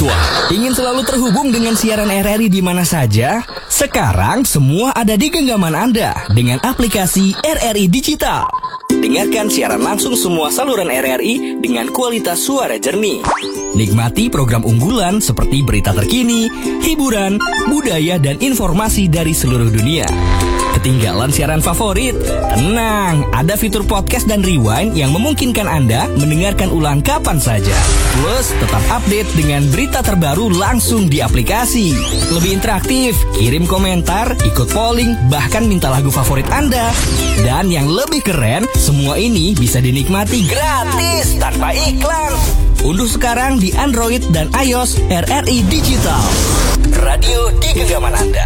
virtual. Ingin selalu terhubung dengan siaran RRI di mana saja? Sekarang semua ada di genggaman Anda dengan aplikasi RRI Digital. Dengarkan siaran langsung semua saluran RRI dengan kualitas suara jernih. Nikmati program unggulan seperti berita terkini, hiburan, budaya, dan informasi dari seluruh dunia. Ketinggalan siaran favorit? Tenang, ada fitur podcast dan rewind yang memungkinkan Anda mendengarkan ulang kapan saja. Plus, tetap update dengan berita terbaru langsung di aplikasi. Lebih interaktif, kirim komentar, ikut polling, bahkan minta lagu favorit Anda. Dan yang lebih keren, semua ini bisa dinikmati gratis tanpa iklan. Unduh sekarang di Android dan iOS RRI Digital. Radio di genggaman Anda.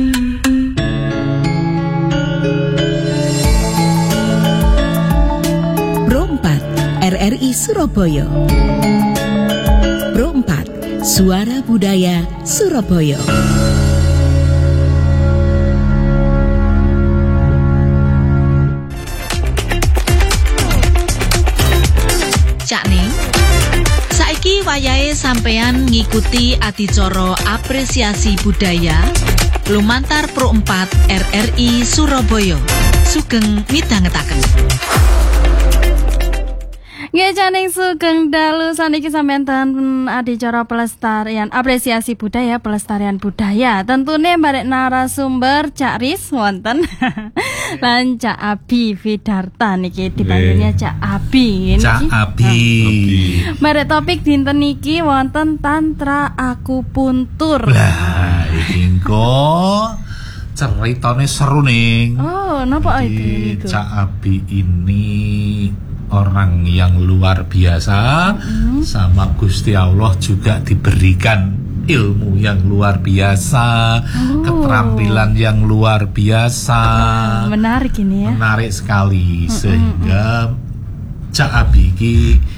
Pro 4 RRI Surabaya. Pro 4 Suara Budaya Surabaya. Cak Ning, saiki wayahe sampeyan ngikuti adicara apresiasi budaya lumantar Pro 4 RRI Surabaya. Sugeng midhangetaken. Nggih janing sugeng dalu saniki sampeyan ten adicara pelestarian apresiasi budaya pelestarian budaya. Tentune barek narasumber Cak Riz wonten. Lan Cak Abi Widarta niki dipanggilnya Cak Abi. Cak Abi. Barek topik dinten niki wonten tantra akupuntur. Lah iki kok ceritane seru ning. Oh, napa itu? Cak Abi ini orang yang luar biasa, sama Gusti Allah juga diberikan ilmu yang luar biasa, keterampilan yang luar biasa. Menarik ini ya. Menarik sekali sehingga Cak Abi iki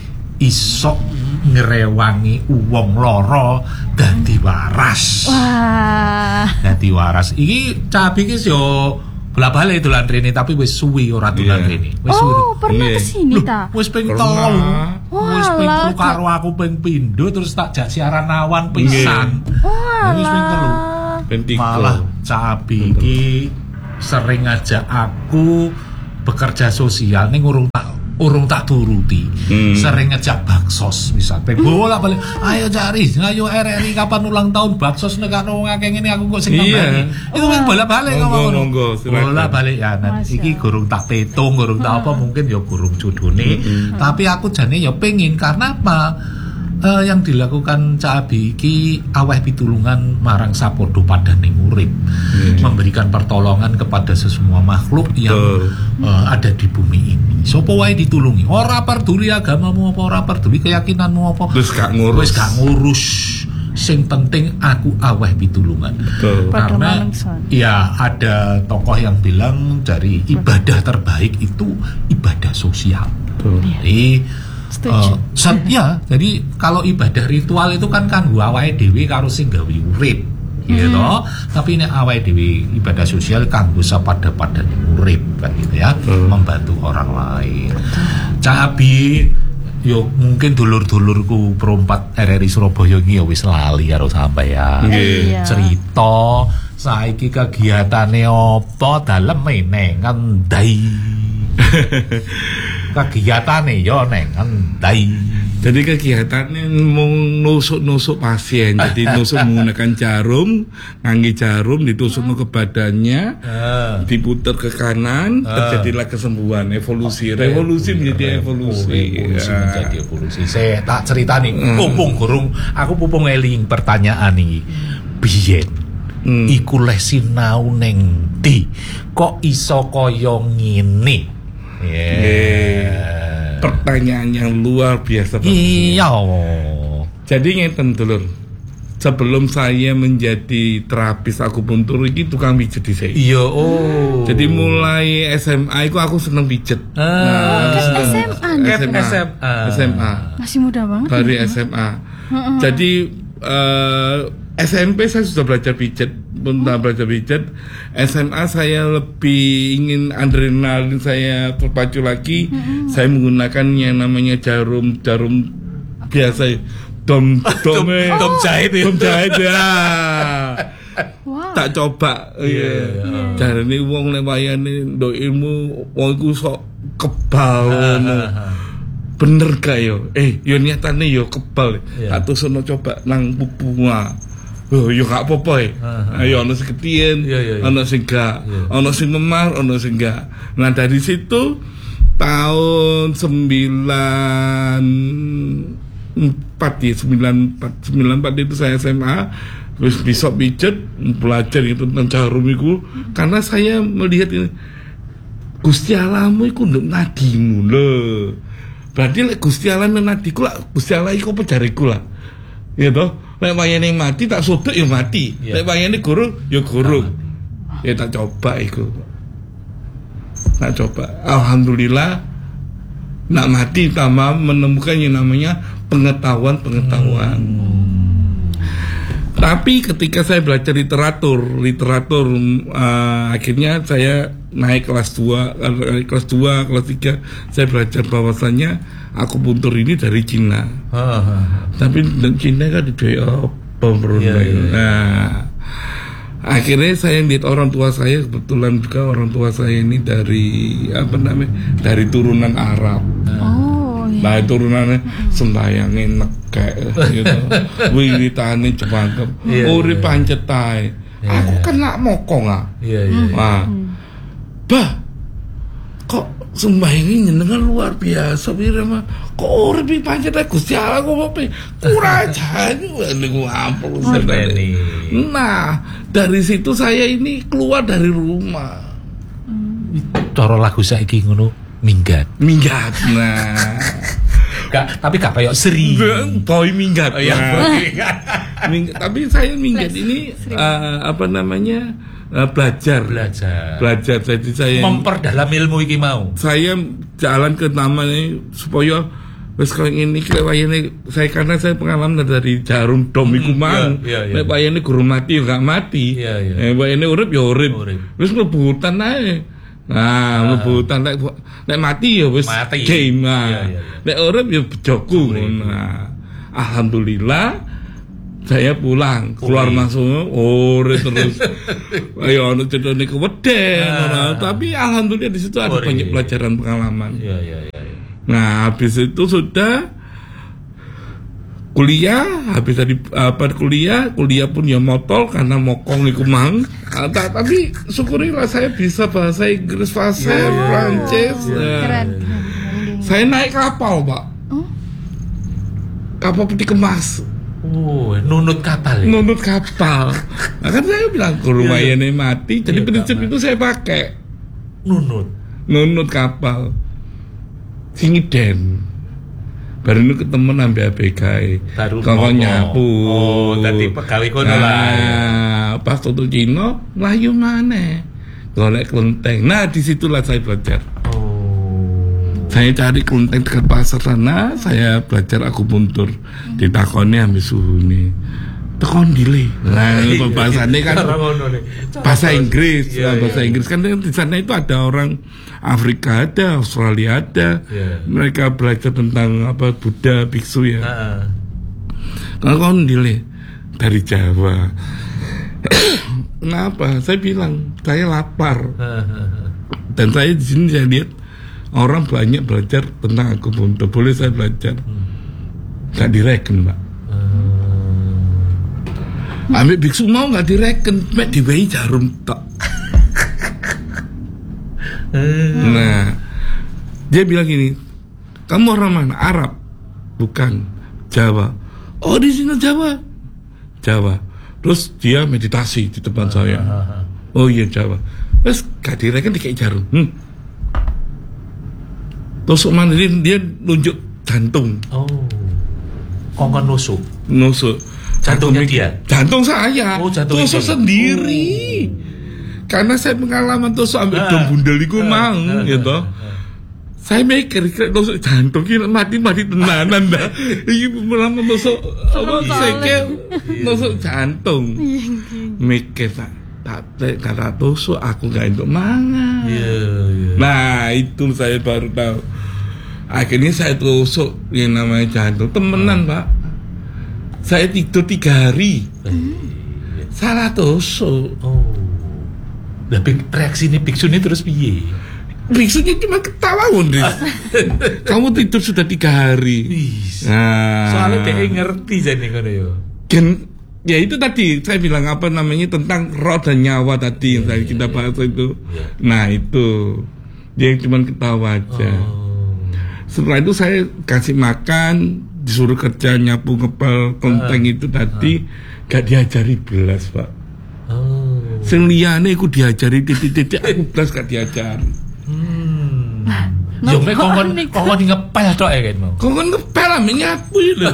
iso ngrewangi wong loro dadi waras. Wah. Dadi waras. Iki Cak Abi iki yo bola-bali dolan rene tapi wis suwi ora dolan rene. Wis oh, pernah kesini ta? Wis ping 3. Wis ping 3 karo aku ping pindho terus tak jak siaran awan pisan. Wis ping 3. Malah Cak Abi iki sering ngajak aku bekerja sosial ning urung tak turuti. Sering ngejak baksos misalnya. Bola-balik, ayo cari, ayo RRI kapan ulang tahun baksos nek karo wong akeh ngene aku kok sing nambani. Itu wis bola-balik ngomong. Bola-balik ya. Iki gurung tak petung, gurung tak apa mungkin ya gurung judone. Tapi aku jane ya pengin karena apa? Yang dilakukan Cak Abi iki aweh pitulungan marang sapodo padaning urip, memberikan pertolongan kepada sesemua makhluk yang ada di bumi ini. Sapa wae ditulungi, ora peduli agamamu apa, ora peduli keyakinanmu apa, wis gak ngurus. Sing penting aku aweh pitulungan. Karena ya ada tokoh yang bilang dari ibadah terbaik itu ibadah sosial. Jadi jadi kalau ibadah ritual itu kan kanggo awake dhewe karo sing gawe urip, gitu. Tapi nek awake dhewe ibadah sosial kanggo sapada-padane urip kan gitu ya, membantu orang lain. Cak Abi yo mungkin dulur-dulurku Pro 4 RRI Surabaya iki ya wis lali karo sampeyan. Cerita saiki kegiatane apa dalem neng ngendai. Kegiatannya ya neng endai. Jadi kegiatannya mau nusuk pasien. Jadi nusuk menggunakan jarum, ngangge jarum ditusuk ke badannya, diputar ke kanan, terjadilah kesembuhan. Revolusi menjadi evolusi. Menjadi evolusi. Saya tak cerita nih, aku pupung eling pertanyaan nih. Biyen iku le sinau neng ndi? Kok iso kaya ngene? Pertanyaan yang luar biasa. Iya. Jadi ngeten dulur. Sebelum saya menjadi terapis akupuntur iki tukang pijet dhisik. Iya, Jadi mulai SMA iku aku seneng pijet. SMA. Masih muda banget. Dari SMA. Jadi SMP saya sudah belajar pijet, SMA saya lebih ingin adrenalin saya terpacu lagi. Saya menggunakan yang namanya jarum biasa dom jahit ya. Dom jahit ya. Tak coba. Iya. Jarane wong nek wayane nduk ilmu wong iku sok kebal ngono. Bener gak yo? Yo niatane yo kebal. Tak tusono coba nang pupunga. Oh, yo gak apa-apa ayo ono sing ketien, ono sing gak, ono sing memar, ono sing gak. Nah dari situ tahun 94 itu saya SMA, terus bisa pijet belajar itu tentang jarum itu karena saya melihat ini Gusti Allahmu iku nduk nadimu lho. Berarti lek Gusti Allah nadiku lah Gusti Allah iku apa jariku lah. Ya toh? Lek wayane mati tak sodok ya mati. Lek wayane gurung ya gurung. Ya tak coba iku. Tak coba. Alhamdulillah nak mati tambah menemukan yang namanya pengetahuan. Tapi ketika saya belajar literatur akhirnya saya naik kelas 2, kelas 3 saya belajar bahwasannya akupuntur ini dari Cina. Tapi Cina kan dibayar Nah, akhirnya saya lihat orang tua saya, kebetulan juga orang tua saya ini dari dari turunan Arab. Nah turunannya sembahyange nekek gitu. Wiwitane jebangkep. Urip pancet ae. Aku kan nak mokong ah. Wah. Bah. Kok sembahyange njenengan luar biasa pire mah. Kok urip pancet ae Gusti Allah kok opo? Kurajane niku ampun sedene. Nah, dari situ saya ini keluar dari rumah. Cara lagu saiki ngono minggat. Nah. Tapi gak kayak Sri. Boy minggat. Minggat. Tapi saya minggat ini belajar. Jadi saya memperdalam ilmu iki mau. Saya jalan ke namanya supaya wis koyo ngene iki wayane saya karena saya pengalaman dari jarum dom iku mang. Nek wayane guru mati gak mati. Wayane urip ya urip. Wis mlebu hutan ae. Nah, mlebutan nek mati ya wis game. Nek urip ya bejoku. Nah, alhamdulillah saya pulang, keluar masuk urip terus. Ayo ono cedone keweden. Tapi alhamdulillah di situ ada banyak pelajaran pengalaman. Nah, habis itu sudah kuliah, habis tadi kuliah pun ya motol karena mokong iku mang. Tapi syukurilah saya bisa bahasa Inggris, bahasa Prancis. Keren. Saya naik kapal, Pak. Kapal putih kemas. Nunut kapal. Nah, kan saya bilang ke rumah ini mati, jadi prinsip itu saya pakai. Nunut kapal. Singiden. Baru ini ketemu nambe ABK. Kok nyapu. Dadi pegawai kono lah. Pas tutu Cina, layu maneh. Golek kelenteng. Nah, disitulah saya belajar. Saya cari kelenteng dekat pasar sana, saya belajar akupuntur. Ditakoni ambil suhu nih. Tekon dile. Nah, pembahasannya kan bahasa Inggris. Bahasa Inggris kan di sana itu ada orang Afrika ada, Australia ada. Mereka belajar tentang Buddha, biksu ya. Kalau kon dile dari Jawa. Kenapa? Saya bilang saya lapar. Dan saya di sini saya lihat orang banyak belajar tentang akupuntur. Boleh saya belajar? Gak direken, Mbak. Ambil biksu mau nggak direken, mek diwehi jarum tok. Nah, dia bilang gini, kamu orang mana? Arab? Bukan, Jawa. Oh di sini Jawa. Terus dia meditasi di depan saya. Oh iya Jawa. Terus gak direken dikasih jarum. Tusuk mana dia nunjuk jantung. Kongkon nusuk. Jantungnya dia? Jantung saya. Tusuk sendiri. Karena saya pengalaman tusuk ambil dom bundel iku mang gitu. Saya mikir tusuk jantung ki mati tenanan dah. Iki pengalaman tusuk tusuk jantung. Mikir tak kata tusuk aku gak entuk mangan. Nah, itu saya baru tahu. Akhirnya saya tusuk yang namanya jantung temenan, Pak. Saya tidur 3 hari. Salah tusuk. Lah reaksi ini biksu ini terus piye? Biksunya cuma ketawa deh. Kamu tidur sudah 3 hari. Nah, soalnya dia ngerti jadi ngono ya. Ya itu tadi saya bilang apa namanya tentang roh dan nyawa tadi yang tadi kita bahas itu. Nah itu dia cuma ketawa aja. Setelah itu saya kasih makan, disuruh kerja nyapu ngepel kelenteng itu tadi gak diajari belas Pak. Sing liyane aku diajari titik-titik, aku belas gak diajari. Yo mek kongkon ngepel tok ya kan. Kongkon ngepel ame nyapu lho.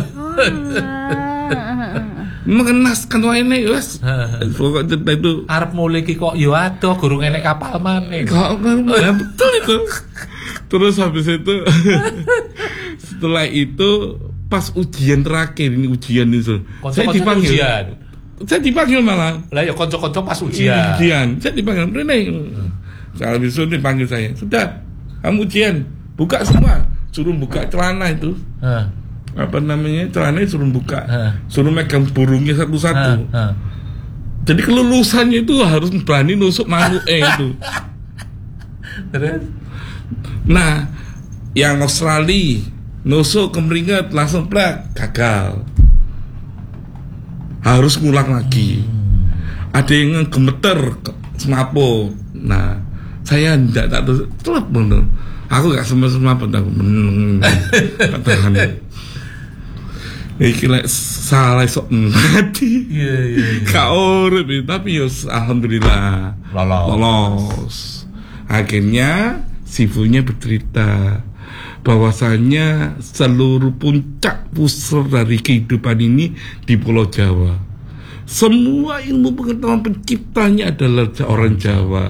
Mengenas kan wae wis. Pokok cerita itu Arep mulai ki kok yo adoh gurung enek kapal maneh. Kok betul itu. Terus habis itu setelah itu pas ujian terakhir ini ujian itu. Saya dipanggil. Saya dipanggil malah. Lah ya kanca-kanca pas ujian. Saya dipanggil. Rene. Saya habis itu dipanggil saya. Sudah, kamu ujian. Buka semua. Suruh buka celana itu. Apa namanya celananya suruh buka, suruh megang burungnya satu-satu. Jadi kelulusannya itu harus berani nusuk makhluk itu. Terus? Nah, yang Australia nusuk kemeringat langsung plak gagal. Harus ngulang lagi. Ada yang gemeter semaput. Nah, saya tidak tak tahu. Aku gak semaput aku tahan. Iki lek salah sok mati. Iya. Kau urip tapi yo alhamdulillah lolos. Akhirnya sifunya bercerita bahwasanya seluruh puncak pusar dari kehidupan ini di Pulau Jawa. Semua ilmu pengetahuan penciptanya adalah orang Jawa.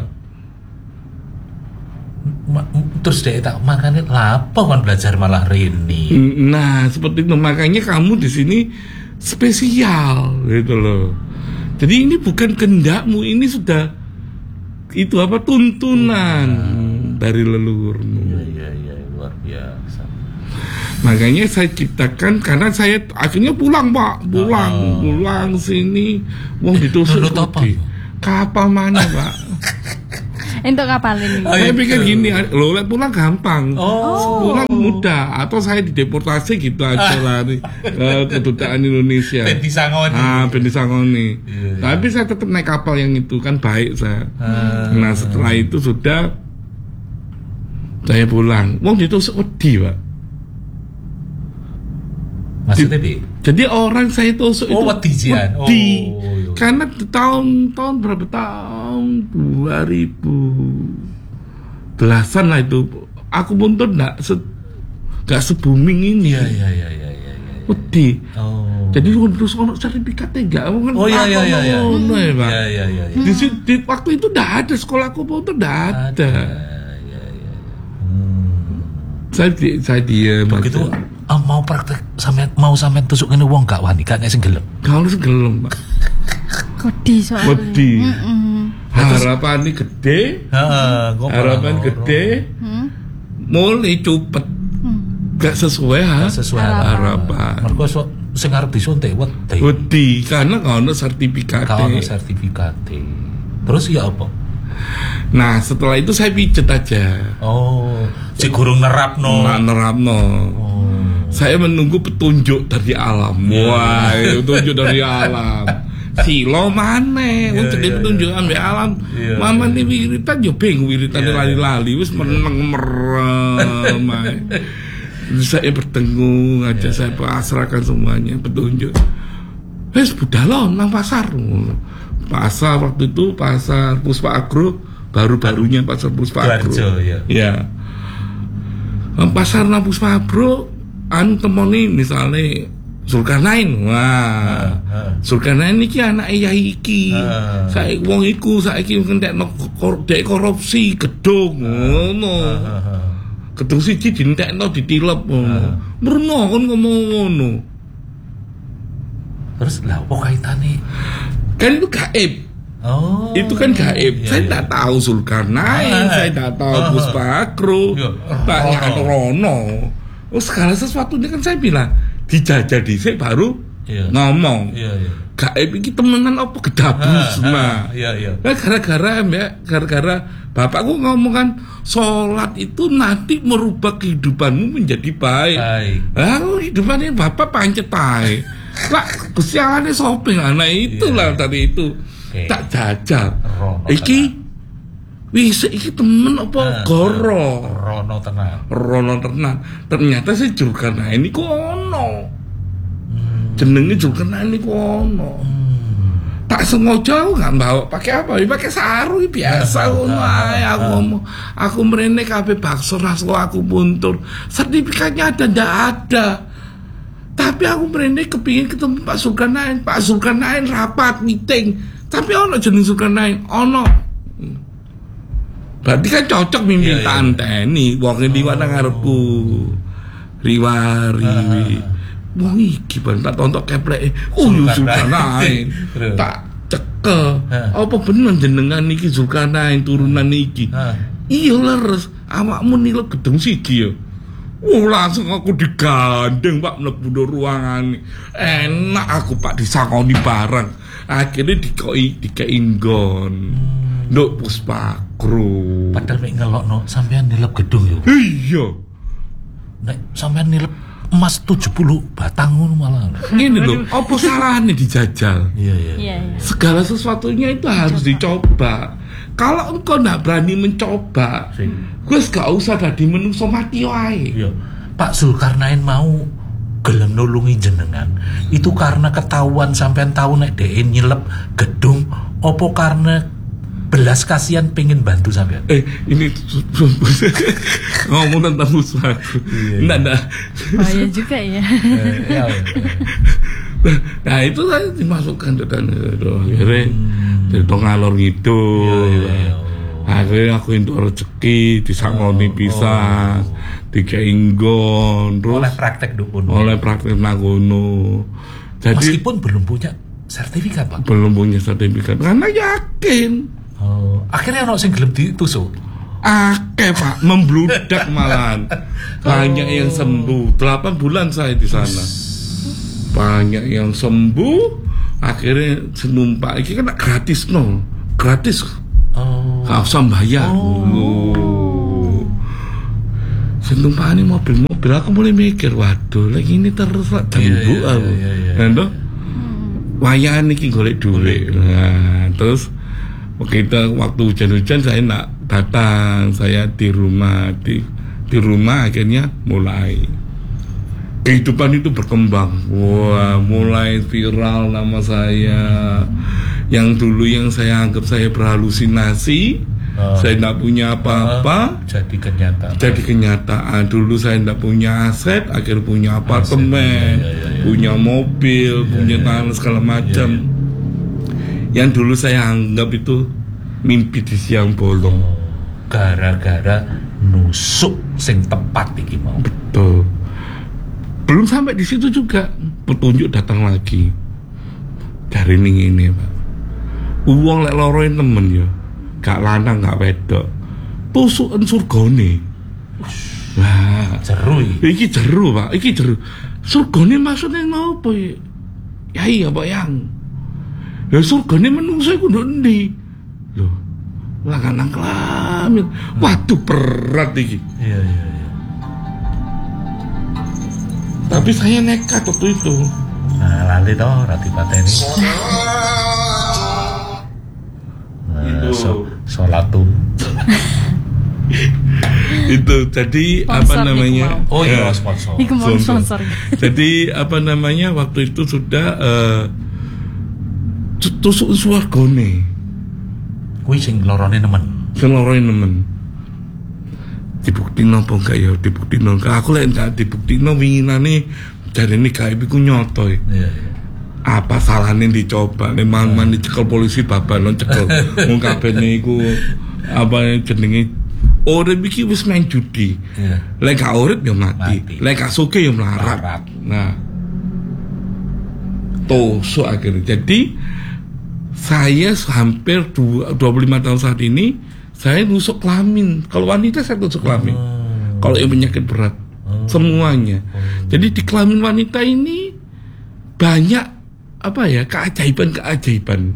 Terus dia tak makanya lapo kan belajar malah Rini. Nah seperti itu, makanya kamu di sini spesial gitu loh. Jadi ini bukan kehendakmu, ini sudah itu apa tuntunan dari leluhurmu. Iya luar biasa. Makanya saya ciptakan karena saya akhirnya pulang Pak, pulang sini, wong ditusuk kapal mana Pak? Untuk kapal ini. Saya pikir gini, lo lihat pulang gampang, pulang mudah, atau saya dideportasi gitu aja lari ke kedutaan Indonesia. Ben disangoni. Tapi saya tetap naik kapal yang itu kan baik saya. Nah setelah itu sudah saya pulang. Wong ditusuk wedi Pak. Maksudnya bi? Jadi orang saya tusuk itu wedi. Karena tahun berapa tahun 2010-an lah itu aku pun tuh gak se-booming ini. Iya. Wedi. Jadi terus ono sertifikatnya enggak kan. Iya. Di waktu itu udah ada sekolah komputer udah ada. Saya diam. Begitu mau praktek sampean tusuk ngene wong gak wani gak nek sing gelem. Kalau sing gelem, Pak. Wedi soalnya. Wedi. Harapan ini gede. Harapan gede. Mulai cepet. Gak sesuai harapan. Mergo sing arep disuntik wedi karena gak ono sertifikat. Terus ya apa? Nah setelah itu saya pijet aja. Si gurung nerapno. Saya menunggu petunjuk dari alam. Wah, petunjuk dari alam. Silo maneh wong cedhek petunjuk ambek alam. Mama ni wiritan yo bingung wiritan lali-lali wis meneng merem. Saya berdengung aja, saya pasrahkan semuanya petunjuk. Wis budal nang pasar. Pasar waktu itu pasar Puspa Agro, baru-barunya pasar Puspa Agro. Ya. Pasar nang Puspa Agro temoni misalnya Zulkarnain. Wah. Zulkarnain iki anake Yai iki. Saiki wong iku saiki ngentekno korupsi gedung ngono. Gedung siji dintekno ditilep ngono. Mrene kon ngomong ngono. Terus lah apa kaitane? Kan itu gaib. Itu kan gaib. Saya tidak tahu Zulkarnain, saya tidak tahu Puspa Agro, Pak Rono. Segala sesuatu ini kan saya bilang dijajah dhisik baru ngomong. Gaib iki temenan apa gedabus. Iya. Nah, gara-gara bapakku ngomong kan, sholat itu nanti merubah kehidupanmu menjadi baik. Kehidupannya bapak pancet ae. Lah, kesiangannya sopeng anak itulah tadi itu. Tak jajal. Iki wis iki temen apa goro? Rono tenan. Ternyata si Zulkarnain niku ono. Jenenge Zulkarnain niku ono. Tak sengaja nggak bawa pakai apa? Pakai sarung biasa ngono ae aku ngomong. Aku mrene kabeh bakso raso aku puntur. Sertifikatnya ada ndak ada. Tapi aku mrene kepingin ketemu Pak Zulkarnain. Pak Zulkarnain rapat meeting. Tapi ono jeneng Zulkarnain, ono. Berarti kan cocok mimpin tanteni wong liwat nang ngarepku. Riwari. Wong iki ben tak tontok kepleke. Zulkarnain. Tak cekel. Apa bener jenengan iki Zulkarnain turunan iki? Iya leres. Awakmu nilep gedung siji ya. Langsung aku digandeng Pak mlebu ruangan. Enak aku Pak disangoni bareng. Akhirnya dikei nggon. Nduk Puspakru. Padahal mek ngelokno sampean nilep gedung yo. Iya. Nek sampean nilep emas 70 batang ngono malah. Ini lho, apa salahnya dijajal? Iya. Segala sesuatunya itu harus dicoba. Kalau engkau nggak berani mencoba, gue gak usah dadi menungso mati wae. Iya. Pak Zulkarnain mau gelem nulungi jenengan itu karena ketahuan sampean tahu nek dhek nyilep gedung apa karena belas kasihan pengen bantu sampean? Ini ngomong tentang usaha. Enggak. Bahaya juga ya. Nah itu saya dimasukkan ke dalam akhirnya dari ngalor ngidul. Akhirnya aku itu rezeki disangoni pisan, dikei nggon, terus oleh praktek dukun. Oleh praktek nagono. Jadi meskipun belum punya sertifikat, Pak. Belum punya sertifikat karena yakin. Akhirnya ono sing gelem ditusuk. Akeh Pak, membludak malahan. Banyak yang sembuh. 8 bulan saya di sana. Banyak yang sembuh. Akhirnya senumpak iki kan gratis gratis. Gak usah bayar. Senumpakane mobil aku mulai mikir, waduh, lagi ini terus lah jambuk aku. Iya. Wayahan iki golek duit. Nah, terus waktu hujan-hujan saya nak datang, saya di rumah akhirnya mulai kehidupan itu berkembang. Wah, mulai viral nama saya. Yang dulu yang saya anggap saya berhalusinasi, saya tidak punya apa-apa, jadi kenyataan. Dulu saya tidak punya aset, akhirnya punya apartemen, punya mobil, punya tanah segala macam. Yang dulu saya anggap itu mimpi di siang bolong. Gara-gara nusuk sing tepat iki mau. Betul. Belum sampai di situ juga, petunjuk datang lagi. Dari ini Pak. Uang lek loroin temen ya. Gak lanang gak wedok. Tusuken surgane. Wah, jeru iki. Iki jeru, Pak. Iki jeru. Surgane maksudnya ngopo ya? Ya iya, Pak Yang. Ya surgane menungso iku nduk endi? Lho, lanang kelamin. Waduh berat iki. Iya. Tapi saya nekat waktu itu. Nah, lali toh rati pateni. Sholatun. Itu jadi sponsor apa namanya? Oh iya, sponsor. Sponsor. Jadi apa namanya waktu itu sudah tusuk swargane. Kuwi sing lorone nemen. Dibuktikan apa enggak ya? Dibuktikan enggak? Aku lek enggak dibuktikan winginane jarene gaib iku nyoto. Iya. Apa salahnya dicoba? Memang dicekel polisi babalon cekel. Wong kabehne iku apa jenenge urip iki wis main judi. Lek gak urip ya mati. Lek gak sugih ya melarat. Nah. Tusuk akhirnya. Jadi saya hampir 25 tahun saat ini saya nusuk kelamin. Kalau wanita saya tusuk kelamin. Kalau yang penyakit berat semuanya. Jadi di kelamin wanita ini banyak keajaiban.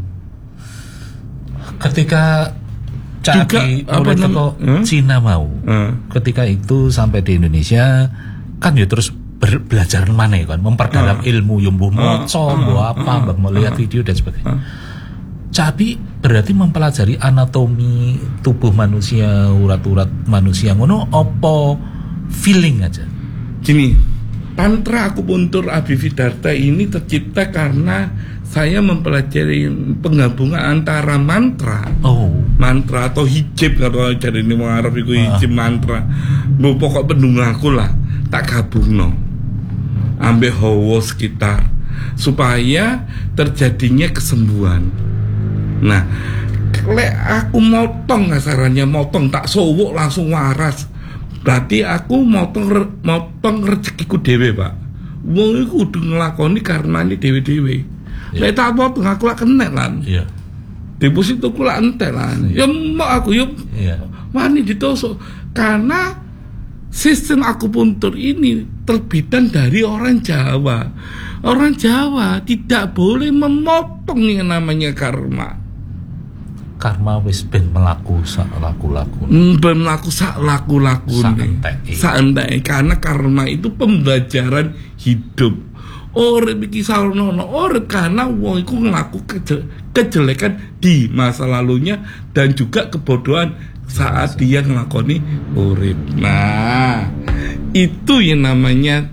Ketika Caki mulai teko Cina mau, ketika itu sampai di Indonesia kan ya terus belajar mana kan, memperdalam ilmu, mbuh maca, mbuh apa, mbah melihat video dan sebagainya. Cabi berarti mempelajari anatomi tubuh manusia, urat-urat manusia ngono apa feeling aja. Gini, Tantra Akupuntur Abhividarta ini tercipta karena saya mempelajari penggabungan antara mantra atau hijab, kalau jadi ini mau Arab itu hijab mantra, mau pokok pendungaku lah tak gabungno ambek hawa sekitar supaya terjadinya kesembuhan. Nah, lek aku motong tak sowok langsung waras, berarti aku motong rezekiku dhewe, Pak. Wong iku kudu nglakoni karmane dhewe-dhewe. Lek tak potong aku lak kenek lan. Iya. Depositoku lak entek lan. Ya mak aku yo wani ditosok karena sistem akupuntur ini terbitan dari orang Jawa. Orang Jawa tidak boleh memotong yang namanya karma. Karma wis ben melaku sak laku-laku. Ben melaku sak laku-laku. Sak entek karena karma itu pembelajaran hidup. Urip iki sarono urip karena wong iku ngelaku kejelekan di masa lalunya dan juga kebodohan saat dia ngelakoni urip. Nah, itu yang namanya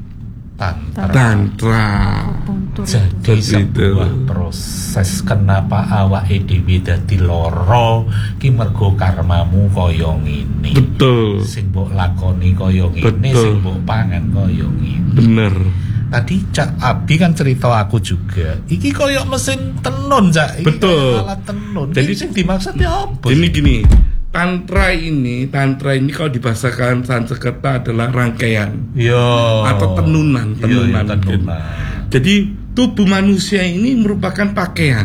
tantra. Jadi sebuah proses kenapa awake dhewe dadi lara ki mergo karmamu kaya ngene. Betul. Sing mbok lakoni kaya ngene, sing mbok pangan kaya ngene. Bener. Tadi Cak Abi kan cerita aku juga. Iki koyo mesin tenun, Cak. Betul. Alat tenun. Jadi sing dimaksud ya apa? Gini. Tantra ini kalau dibahasakan Sanskerta adalah rangkaian. Atau tenunan. Jadi tubuh manusia ini merupakan pakaian.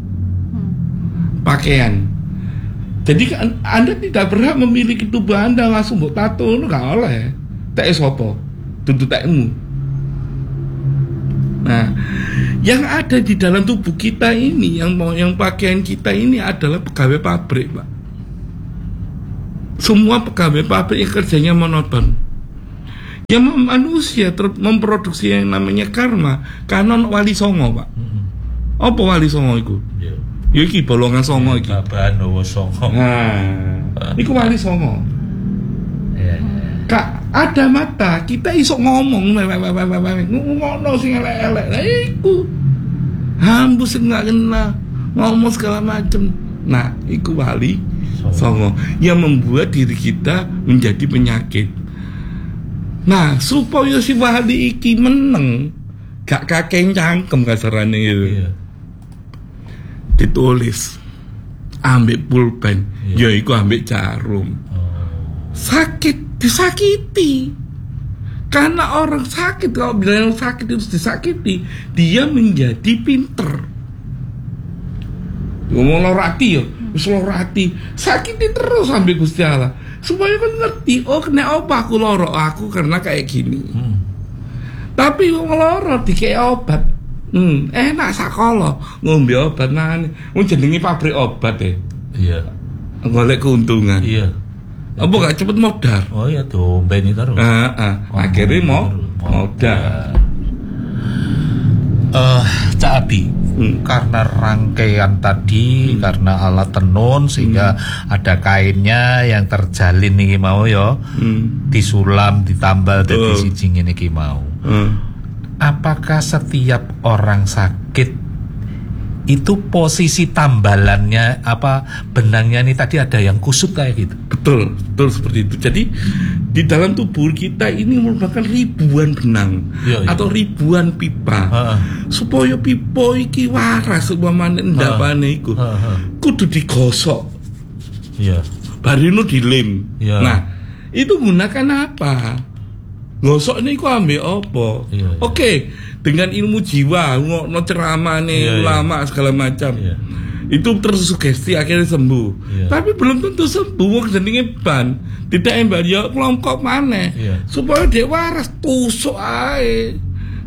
Jadi Anda tidak berhak memiliki tubuh Anda langsung buat tato, enggak oleh. Tak sopo, tuntut takmu. Nah, yang ada di dalam tubuh kita ini, yang pakaian kita ini adalah pegawai pabrik, Pak. Semua pegawai pabrik yang kerjanya monoton. Yang manusia memproduksi yang namanya karma, kanon wali songo, Pak. Apa wali songo itu? Ya iki bolongan songo iki. Babahan songo. Nah, iku wali songo. Kak, ada mata, kita iso ngomong ngono sing elek-elek. Lah iku hambus enggak kena ngomong segala macem. Nah, iku wali songo yang membuat diri kita menjadi penyakit. Nah, supaya si wali iki meneng, gak kakek cangkem kasarane gitu. Ditulis ambek pulpen, ya iku ambek jarum. Disakiti. Karena orang sakit, kalau bilang sakit itu disakiti, dia menjadi pinter. Ngomong lorati ya, lorati, sakiti terus sampai Gusti Allah. Supaya kan ngerti, kena apa aku loro, aku karena kayak gini. Tapi wong loro dikek obat. Enak sakala ngombe obat nang jenenge pabrik obat ya. Iya. Golek keuntungan. Iya. Apa gak cepet modar? Oh iya tuh, beni terus. Akhirnya modar. Cak Abi, karena rangkaian tadi, karena alat tenun sehingga ada kainnya yang terjalin nih mau ya, disulam, ditambal dari siji ngene iki mau. Apakah setiap orang sakit itu posisi tambalannya benangnya ini tadi ada yang kusut kayak gitu? Betul seperti itu. Jadi di dalam tubuh kita ini merupakan ribuan benang atau ribuan pipa. Supaya pipa iki waras umpamane ndapane iku. Kudu digosok. Barino dilem. Nah, itu gunakan apa? Gosok ini kok ambil apa? Oke, dengan ilmu jiwa, ngono ceramah nih ulama segala macam. Itu tersugesti akhirnya sembuh. Tapi belum tentu sembuh. Wong jenenge ban, tidak embal ya kelompok maneh. Supaya dia waras tusuk ae.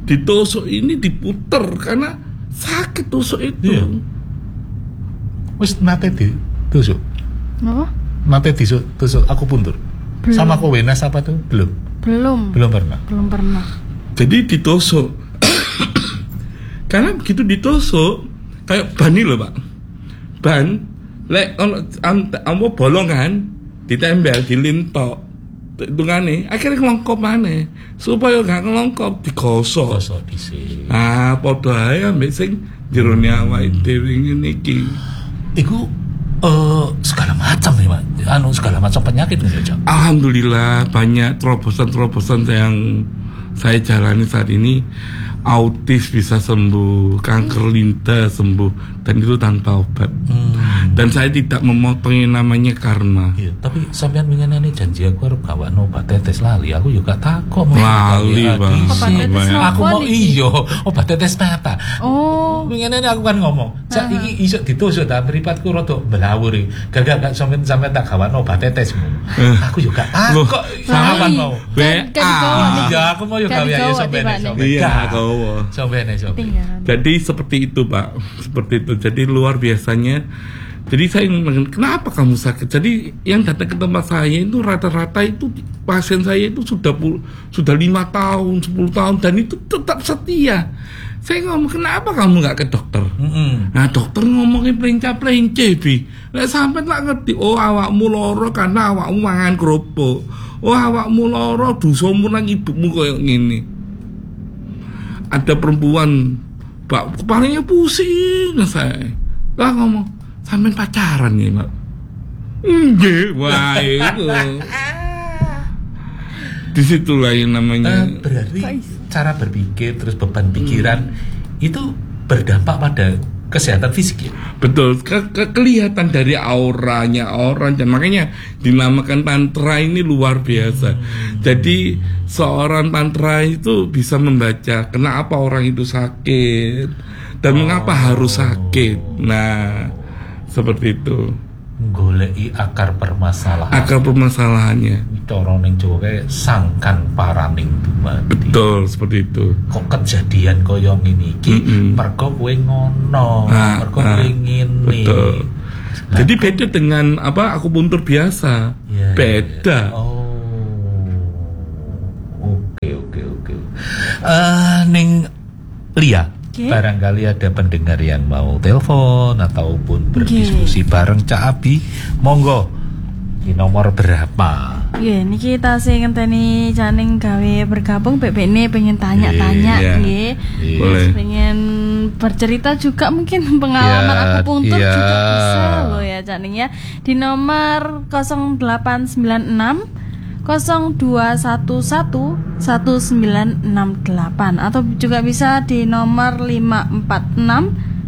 ditusuk ini diputer karena sakit tusuk itu. Iya. Wis nate ditusuk. Apa? Nate ditusuk aku puntur. Belum. Sama kau Wenas apa tuh? Belum pernah. Belum pernah. Jadi ditusuk. Karena begitu ditusuk kayak ban ini loh Pak. Ban lek ono bolongan ditembel dilintok. Hitungane akhirnya ngelongkop maneh. Supaya gak ngelongkop digosok. Gosok dhisik. Ah, padha ae ambek sing jerone awake dhewe ngene iki. Iku segala macam ya, Pak. Segala macam penyakit nih, Cak. Alhamdulillah banyak terobosan-terobosan yang saya jalani saat ini. Autis bisa sembuh, kanker linta sembuh, dan itu tanpa obat. Dan saya tidak memotong yang namanya karma. Iya, tapi sampean winginane janji aku arep gawakno obat tetes lali. Aku juga takut mau Lali, Bang. Obat tetes Aku mau niki? obat tetes mata. Oh. Winginane aku kan ngomong, "Cak iki iso ditusuk ta mripatku rada belawur iki. Gak sampean tak gawakno obat tetes." Aku juga takut. Sama kan mau. Iya, aku mau yo gawe ya sampean. Iya, kau. Sampean. Jadi seperti itu Pak, seperti itu. Jadi luar biasanya. Jadi saya ingin, kenapa kamu sakit? Jadi yang datang ke tempat saya itu rata-rata itu pasien saya itu sudah 5 tahun, 10 tahun dan itu tetap setia. Saya ngomong, kenapa kamu nggak ke dokter? Nah dokter ngomongin pelinca-pelince bi. Lah sampai tak ngerti. Oh awakmu loro karena awakmu mangan kerupuk. Oh awakmu loro dosamu nang ibumu koyo ngene. Ada perempuan, Pak, kepalanya pusing saya. Lah ngomong, sampean pacaran ya, Mak? Nggih, wah itu. Disitulah yang namanya. Berarti cara berpikir terus beban pikiran itu berdampak pada kesehatan fisik ya. Betul, kelihatan dari auranya orang, dan makanya dinamakan tantra ini luar biasa. Jadi seorang tantra itu bisa membaca kenapa orang itu sakit dan mengapa harus sakit. Nah, seperti itu. Goleki akar permasalahan. Akar permasalahannya. Cara ning Jawa kae sangkan paraning dumadi. Betul, seperti itu. Kok kejadian kaya ngene iki mergo kowe ngono, mergo kowe ngene. Betul. Jadi beda dengan akupuntur biasa. Ya, beda. Ya. Oke. Ning Lia, barangkali ada pendengar yang mau telepon ataupun berdiskusi bareng Cak Abi, monggo di nomor berapa? Nggih, niki tasih ngenteni Janing gawe bergabung BBN pengen tanya-tanya nggih. Boleh. Pengen bercerita juga mungkin pengalaman akupuntur juga bisa loh ya Janing ya. Di nomor 0896 0211 1968 atau juga bisa di nomor 546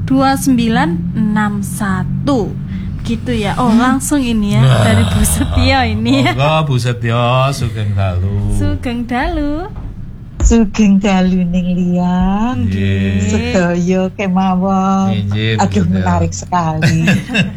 2961 gitu ya. Oh langsung ini ya dari Bu Setio ini ya. Bu Setio Sugeng Dalu ning Lia. Sedaya kemawon. Aduh menarik sekali.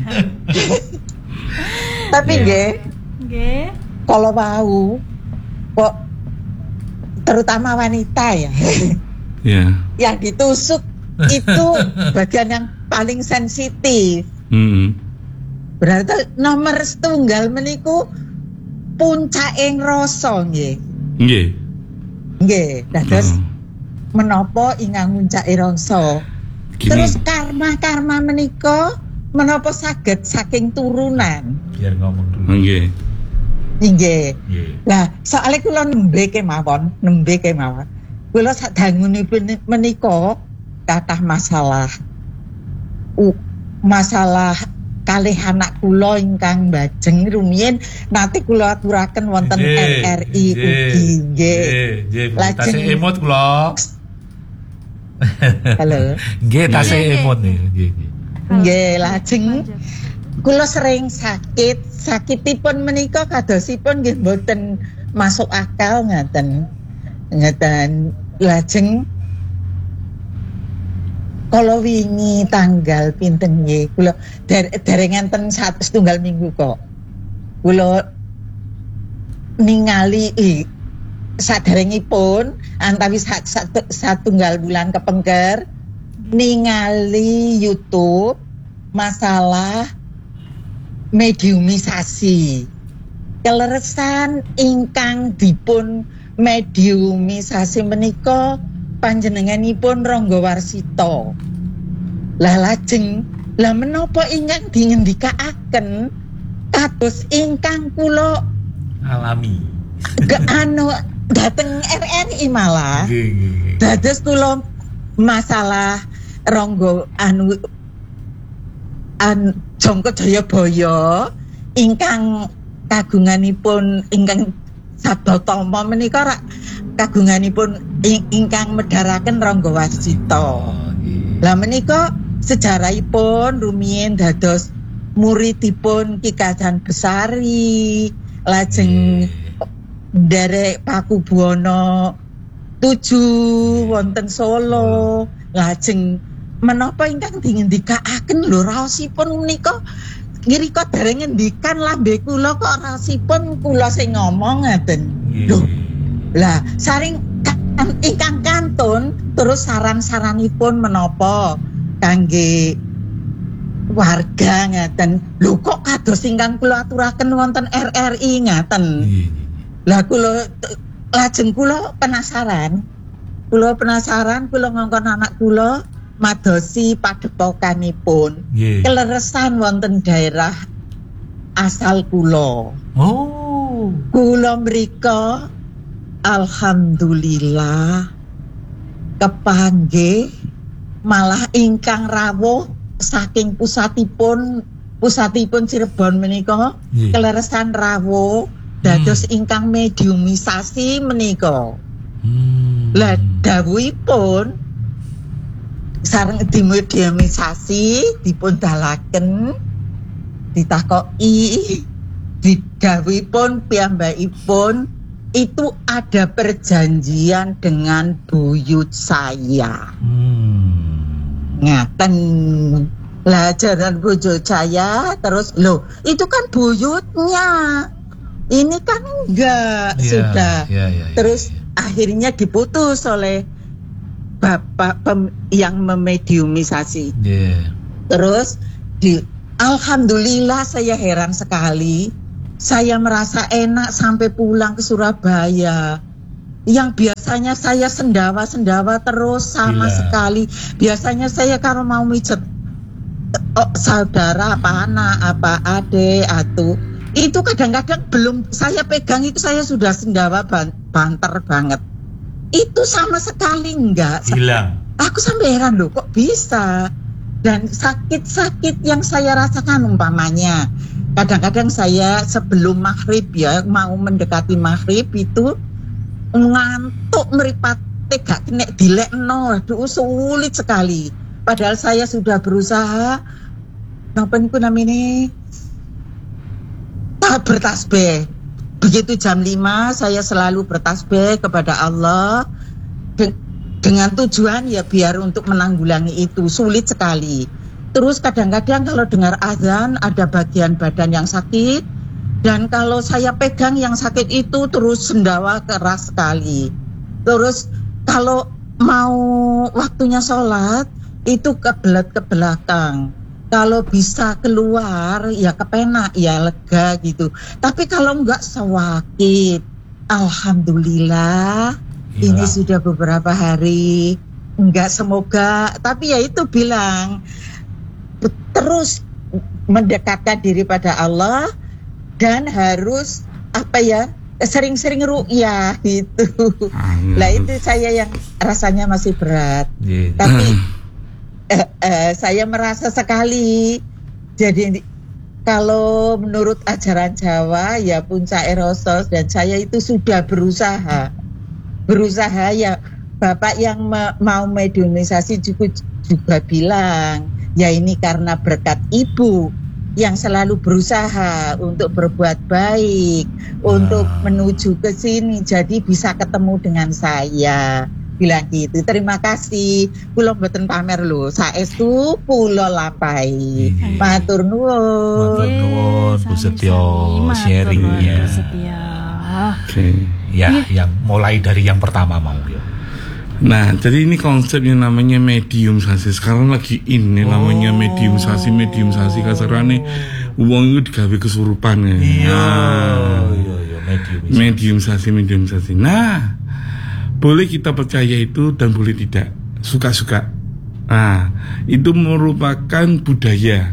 Tapi nggih. Kalau mau kok terutama wanita ya. Yang ditusuk itu bagian yang paling sensitif. Berarti nomor setunggal meniku puncake rasa nggih. Nggih, dados menapa ingkang puncake rasa. Terus karma menika menapa saged saking turunan. Biar ngomong dulu. Nggih. Lah, soalnya kula nembe kemawon. Kula sadangunipun menika kathah masalah kalih anak kula ingkang bajeng rumiyin nate kula aturaken wonten RRI ugi nggih. Lajeng emot kula. Halo. Nggih, tasih emot nggih. Nggih, lajeng kula sering sakitipun menika kadosipun nggih mboten masuk akal ngaten. Lajeng kalau wingi tanggal pinten nggih kula dereng enten setunggal minggu kok. Kula ningali saderengipun antawis satunggal bulan kepengker ningali YouTube masalah mediumisasi. Keleresan ingkang dipun mediumisasi menika panjenenganipun Rangga Warsita. Lajeng menapa ingkang dingendikaaken kados ingkang kula alami. Dateng RRI malah. Dados kula masalah Rangga Jangka Jayabaya ingkang kagunganipun ingkang Sabda Tama menika kagunganipun ingkang medharaken Rangga Warsita. Lah menika sejarahipun rumiyin dados muridipun Ki Kadhan Besari, lajeng nderek Pakubuwana 7 wonten Solo, lajeng menapa ingkang dingendikaaken lho raosipun menika ngirika dereng ngendikan lambe kula kok raosipun kula sing ngomong ngaten. Lho. Lah saring ingkang kantun terus saran-saranipun menapa kangge warga ngaten. Lho kok kados ingkang kula aturaken wonten RRI ngaten. Lah kula lajeng kula penasaran. Kula ngongkon anak kula madosi padepokanipun. Keleresan wonten daerah asal kula. Oh. Kula mrika alhamdulillah kepanggih malah ingkang rawuh saking pusatipun Cirebon menika keleresan rawuh dados ingkang mediumisasi menika. Lah dawuhipun sareng dimediumisasi dipun dalaken ditakoki didhawuhipun piyambakipun itu ada perjanjian dengan buyut saya. Ngaten. Lah jaran buyut saya terus loh itu kan buyutnya. Ini kan enggak sudah. Terus akhirnya diputus oleh bapak yang memediumisasi. Terus alhamdulillah saya heran sekali. Saya merasa enak sampai pulang ke Surabaya. Yang biasanya saya sendawa terus sama sekali. Biasanya saya kalau mau mijet saudara apa anak apa adik atau itu kadang-kadang belum saya pegang itu saya sudah sendawa banter banget. Itu sama sekali enggak. Hilang. Aku sampai heran loh kok bisa. Dan sakit-sakit yang saya rasakan umpamanya kadang-kadang saya sebelum maghrib ya mau mendekati maghrib itu ngantuk meripat gak kena dilekno. Aduh sulit sekali. Padahal saya sudah berusaha nopenku namanya bertasbih. Begitu jam 5 saya selalu bertasbih kepada Allah dengan tujuan ya biar untuk menanggulangi itu. Sulit sekali. Terus kadang-kadang kalau dengar azan ada bagian badan yang sakit dan kalau saya pegang yang sakit itu terus sendawa keras sekali. Terus kalau mau waktunya sholat itu kebelet ke belakang. Kalau bisa keluar ya kepenak ya lega gitu. Tapi kalau enggak sewakit. Alhamdulillah ini sudah beberapa hari. Enggak semoga tapi ya itu bilang terus mendekatkan diri pada Allah dan harus sering-sering ru'yah gitu. Lah itu saya yang rasanya masih berat. Tapi saya merasa sekali. Jadi kalau menurut ajaran Jawa ya puncak erosos dan saya itu sudah berusaha ya. Bapak yang mau mediumisasi juga bilang ya ini karena berkat ibu yang selalu berusaha untuk berbuat baik, untuk menuju ke sini, jadi bisa ketemu dengan saya. Bilang gitu. Terima kasih. Kula mboten pamer lho, saestu kula lampahi. Matur nuwun. Bu Setyo sharingnya. Setia. Oke. Ya, yang mulai dari yang pertama mau ya. Nah, jadi ini konsep yang namanya mediumisasi. Sekarang lagi ini namanya mediumisasi kasarane wong itu digawe kesurupan ya. Iya, mediumisasi. Nah, boleh kita percaya itu dan boleh tidak, suka-suka. Nah, itu merupakan budaya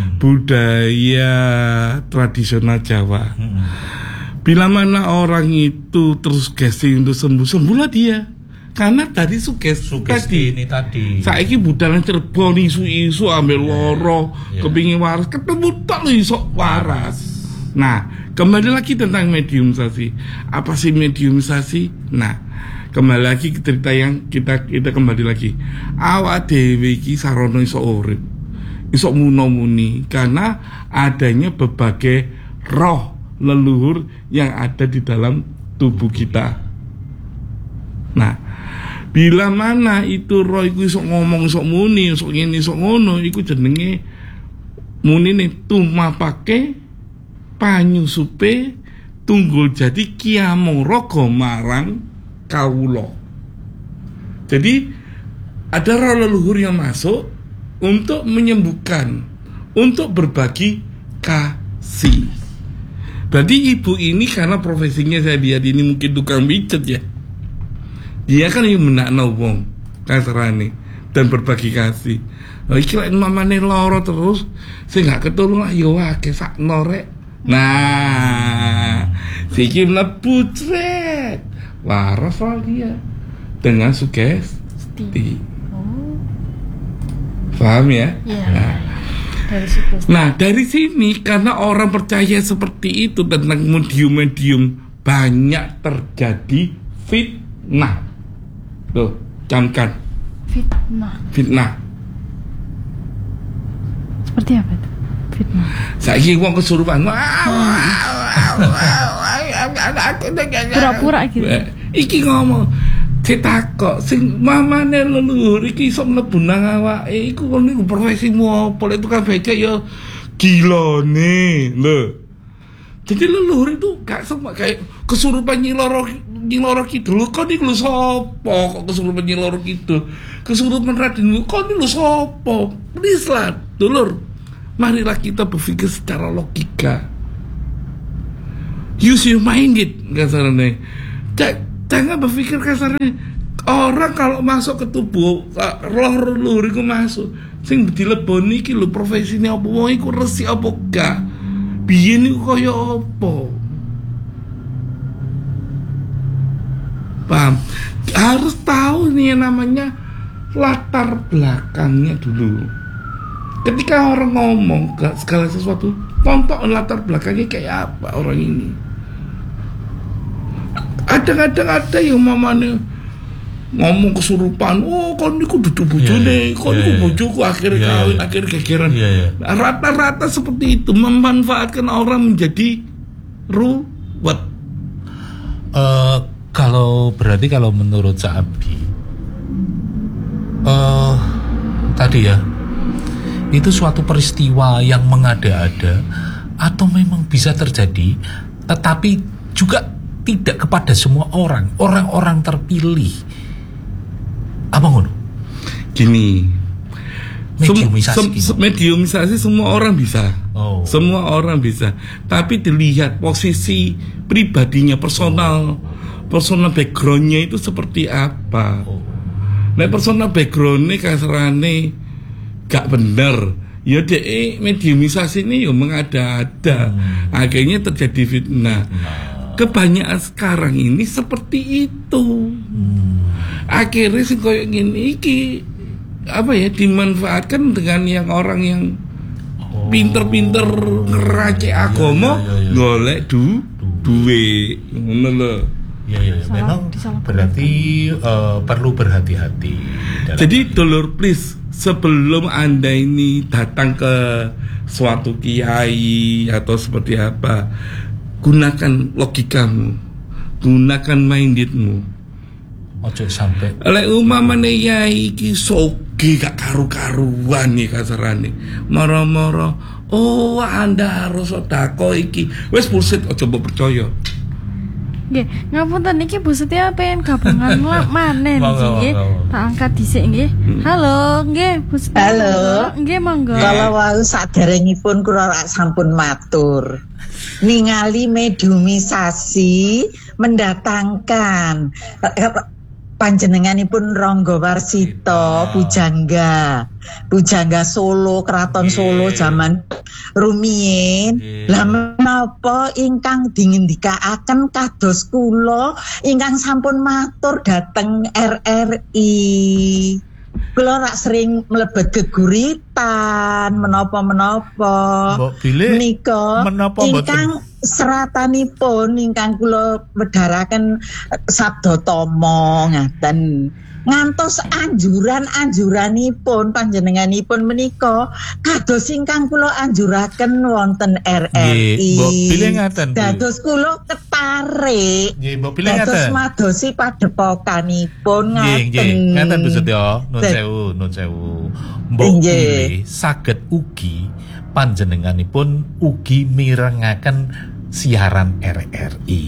tradisional Jawa. Bila mana orang itu terus casting untuk sembuhlah dia. Karena tadi sugesti ini tadi. Saiki budal Cirebon isu-isu ambil loro, kepingin waras, ketemu tak iso waras. Nah, kembali lagi tentang mediumisasi. Apa sih mediumisasi? Nah, kembali lagi ke cerita yang kita kembali lagi. Awak dhewe iki sarana iso urip, iso muno-muni karena adanya berbagai roh leluhur yang ada di dalam tubuh kita. Nah, bila mana itu roh iku iso ngomong, iso muni, iso ngene, iso ngono, iku jenenge munine tumapake panyusupe tunggul jadi kiamong raga marang kawula. Jadi ada roh leluhur yang masuk untuk menyembuhkan, untuk berbagi kasih. Berarti ibu ini karena profesinya saya lihat ini mungkin tukang pijet ya. Dia kan yang menakno wong kasarane dan berbagi kasih. Iki lek mamane lara terus sing gak ketulung yo akeh sak norek. Nah, siki mlebu cret. Waras dia dengan sugesti. Paham ya? Nah, dari sini karena orang percaya seperti itu tentang medium-medium banyak terjadi fitnah. Loh, camkan. Fitnah. Seperti apa itu? Fitnah. Saiki wong kesurupan. Pura-pura gitu. Iki ngomong ditakok sing mamane leluhur iki iso mlebu nang awake iku niku profesimu apa itu kan becek ya gilane lho. Jadi leluhur itu gak sama kayak kesurupan nyiloro kidul. Kok niku lho sapa kok kesurupan nyiloro kidul? Kesurupan Raden kok niku lho sapa? Please lah, dulur. Marilah kita berpikir secara logika. Use your mind it kasarane. Jangan berpikir kasarnya. Orang kalau masuk ke tubuh roh leluhur iku masuk sing dileboni iki lho profesine apa wong iku resik apa gak? Biyen iku kaya apa? Paham? Harus tahu nih yang namanya latar belakangnya dulu. Ketika orang ngomong segala sesuatu, tonton latar belakangnya kayak apa orang ini. Kadang-kadang ada yang mamane ngomong kesurupan, kon niku dudu bojone, kon niku bojoku akhirnya kawin, akhirnya gegeran. Rata-rata seperti itu memanfaatkan orang menjadi ruwet. Kalau menurut Abi, tadi ya, itu suatu peristiwa yang mengada-ada atau memang bisa terjadi, tetapi juga tidak kepada semua orang terpilih. Apa ngono? Gini, mediumisasi. Mediumisasi semua orang bisa. Semua orang bisa. Tapi dilihat posisi pribadinya, personal backgroundnya itu seperti apa. Nah, personal backgroundnya kasarane gak bener. Ya deh mediumisasi ini ya mengada-ada. Akhirnya terjadi fitnah. Kebanyakan sekarang ini seperti itu. Akhirnya sih kayak gini iki apa ya dimanfaatkan dengan yang orang yang pinter-pinter ngeracik agama golek duwe ngono lho. Memang berarti perlu berhati-hati. Jadi dulur please, sebelum Anda ini datang ke suatu kiai atau seperti apa, gunakan logikamu, gunakan mindedmu. Ojo sampai lek umamane yai iki soge gak karu-karuan nih kasarane. Moro-moro, Anda harus sedekah iki. Wis bullshit, ojo mbok percaya. Nggih, ngapunten iki Bu Setia pengen gabungan maneh nggih. Tak angkat dhisik nggih. Halo, nggih Bu Setia. Halo. Nggih monggo. Kalau wau saderengipun kula sampun matur. Ningali mediumisasi mendatangkan panjenenganipun Rangga Warsita Bujangga Solo, Keraton Solo zaman rumiyin. Lah menapa ingkang dingendikaaken kados kula ingkang sampun matur dhateng RRI. Kula rak sering mlebet geguritan menapa-menapa. Mbok pilih menika ingkang seratanipun ingkang kula wedharaken sabda tama ngaten. Ngantos anjuranipun panjenenganipun menika kados ingkang kula anjuraken wonten RRI. Mbok pilih ngaten. Dados kula ketarik. Nggih, mbok pilih ngaten. Dados madosi padepokanipun ngaten. Nggih, ngaten Bu Setyo. Nun sewu. Mbok pilih saged ugi panjenenganipun ugi mirengaken siaran RRI.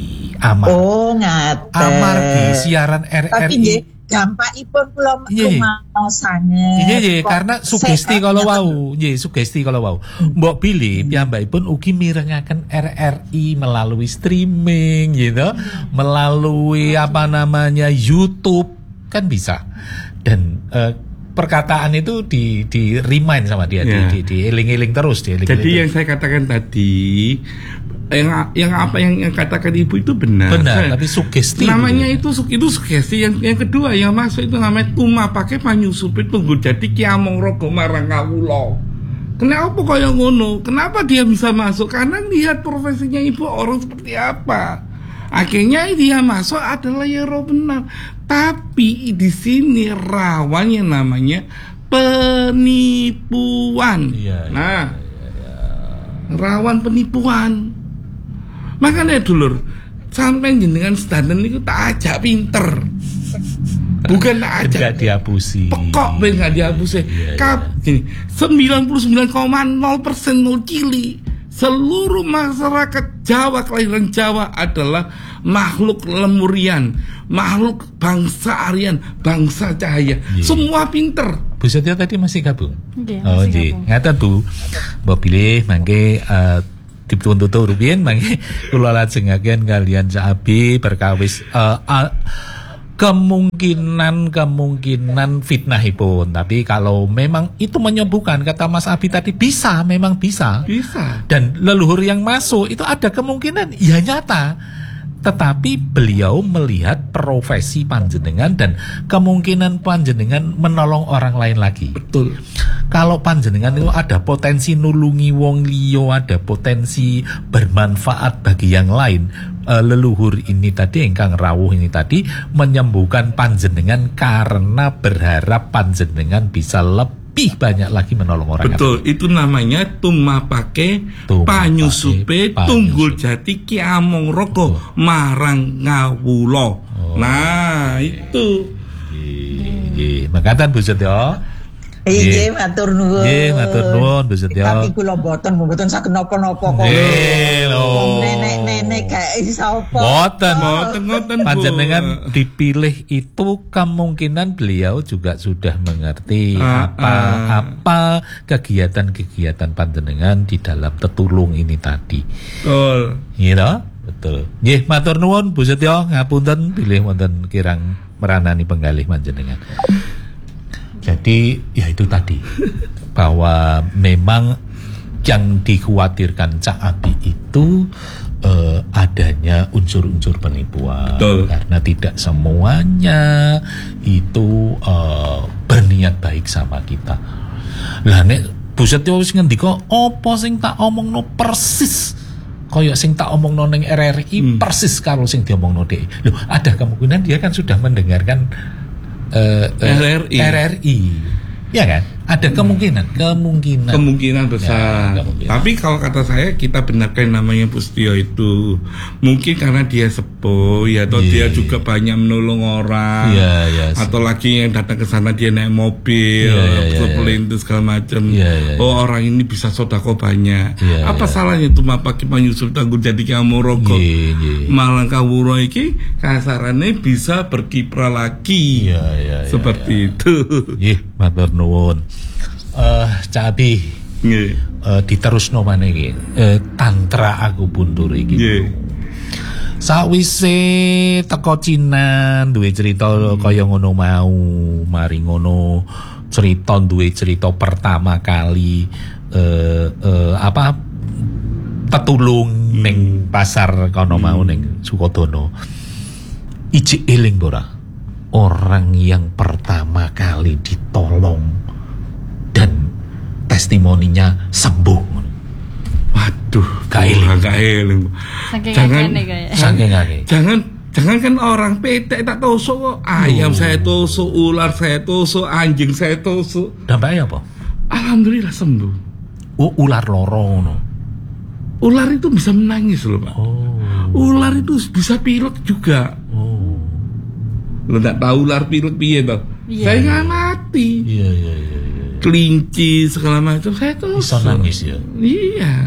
Amargi siaran RRI dampakipun kula rumaosane. Iya, karena sugesti kalau wau. Mbok pilih piyambakipun ugi mirengaken RRI melalui streaming gitu, melalui YouTube kan bisa. Dan perkataan itu di remind sama dia, dieling-eling terus, Jadi yang saya katakan tadi, yang katakan ibu itu benar, tapi sugesti namanya itu sugesti. Yang kedua yang masuk itu namanya tuma pakai panyusup itu tunggu jadi kiamong rogo marang kawula. Kenapa kaya ngono? Kenapa dia bisa masuk? Karena lihat profesinya ibu orang seperti apa. Akhirnya dia masuk adalah ya roh benar. Tapi di sini rawan yang namanya penipuan. Rawan penipuan. Makanya dulur, sampai jenengan standar niku tak ajak pinter. Bukan tak ajak. Enggak dihapusi. Pekok ben enggak dihapusi. Gini, 99,0% nol cili. Seluruh masyarakat Jawa, kelahiran Jawa adalah makhluk lemurian, makhluk bangsa Aryan, bangsa cahaya. Semua pinter. Bu Setia tadi masih gabung. Nggih. Ngaten Bu. Mbok pilih mangke dituntut rupiah mangke kula lajengaken kalian Abi perkawis kemungkinan fitnahipun. Tapi kalau memang itu menyembuhkan, kata Mas Abi tadi, memang bisa. Dan leluhur yang masuk itu ada kemungkinan ya nyata. Tetapi beliau melihat profesi panjenengan dan kemungkinan panjenengan menolong orang lain lagi. Betul. Kalau panjenengan itu ada potensi nulungi wong liya, ada potensi bermanfaat bagi yang lain, leluhur ini tadi, ingkang rawuh ini tadi menyembuhkan panjenengan karena berharap panjenengan bisa lebih banyak lagi menolong orang. Betul, itu namanya tumapake panyusupe tunggul jati ki among roko marang ngawula. Nah, itu. Nggih, mangkatan Bu Setyo. Nggih, matur nuwun. Nggih, matur nuwun Bu Setyo. Tapi kula mboten saged napa-napa kok. Nggih lho. Nenek gak iso apa. Mboten Panjenengan dipilih itu kemungkinan beliau juga sudah mengerti apa kegiatan-kegiatan panjenengan di dalam tetulung ini tadi. Betul. Gitu? Betul. Nggih, matur nuwun Bu Setyo, ngapunten bilih wonten kirang meranani penggalih panjenengan. Jadi ya itu tadi bahwa memang yang dikhawatirkan Cak Abi itu adanya unsur-unsur penipuan. Betul. Karena tidak semuanya itu berniat baik sama kita. Lah nek Bu Setyo wis ngendika apa sing tak omongno persis kaya sing tak omongno ning RRI persis karo sing diomongno dhek. Loh, ada kemungkinan dia kan sudah mendengarkan RRI, ya kan? Ada kemungkinan besar. Ya, kemungkinan. Tapi kalau kata saya kita benarkan namanya Pustio itu mungkin karena dia sepuh ya, atau dia juga banyak menolong orang, atau lagi yang datang ke sana dia naik mobil, pelintir segala macam. Oh orang ini bisa sodako banyak. Apa salahnya itu pakai Pak Yusuf Tangguh jadi kamu rokok, malah kawuro iki kasarannya bisa berkiprah lagi. Seperti itu. Matur nuwun. Cak Abi, diterusno maneh iki. Tantra aku buntur iki. Sawise teko Cina duwe cerita kaya ngono mau, mari ngono cerita duwe cerita pertama kali petulung ning pasar kono mau ning Sukodono. Iji eling ora? Orang yang pertama kali ditolong dan testimoninya sembuh. Waduh, gael. Jangan kan orang petek tak tosok kok. Ayam saya tosok, ular saya tosok, anjing saya tosok. Dampaknya apa? Alhamdulillah sembuh. Oh, ular loro ngono. Ular itu bisa menangis loh, Pak. Ular itu bisa pilek juga. Lo enggak tahu ular pilek piye, Bang? Saya nggak mati. Iya. Kelinci segala macam saya tuh bisa nangis ya. Iya.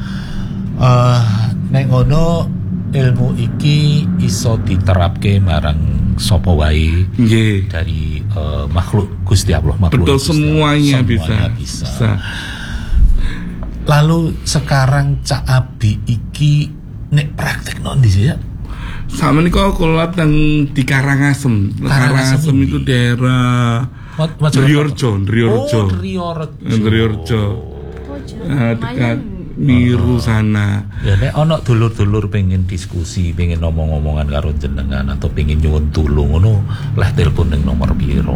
Nek ngono ilmu iki iso diterapke marang sapa wae dari makhluk Gusti Allah, betul, semuanya bisa. Lalu sekarang Cak Abi iki nek praktek non di ya? Sama nih kalau datang di Karangasem itu daerah Riorjo. Dekat Miru sana. Ya nek ana dulur-dulur pengen diskusi, pengen ngomong-ngomongan karo jenengan atau pengen nyuwun tulung ngono, lah telepon ning nomor piro?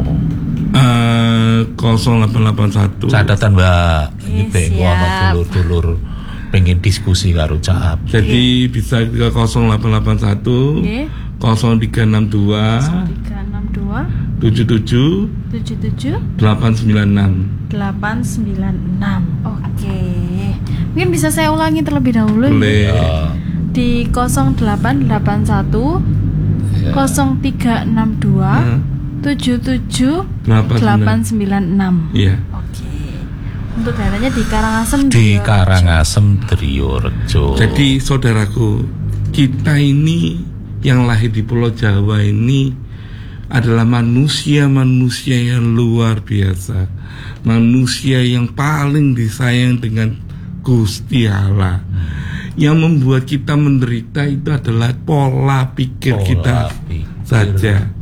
0881. Catatan, Mbak. Ini pengen ana dulur-dulur pengen diskusi karo Cak Abi. Jadi bisa ke 0881 0362 77 896. Oke. Mungkin bisa saya ulangi terlebih dahulu. Boleh. Di 0881 0362 77 896. Iya. Oke. Untuk daerahnya di Karangasem. Di Karangasem Triorejo. Jadi saudaraku, kita ini yang lahir di Pulau Jawa ini adalah manusia yang luar biasa, manusia yang paling disayang dengan Gusti Allah. Yang membuat kita menderita itu adalah pola pikir kita saja.